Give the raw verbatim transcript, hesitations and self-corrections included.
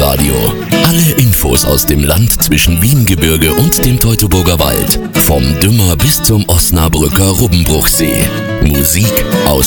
Lokalradio. Alle Infos aus dem Land zwischen Wiehengebirge und dem Teutoburger Wald. Vom Dümmer bis zum Osnabrücker Rubbenbruchsee. Musik aus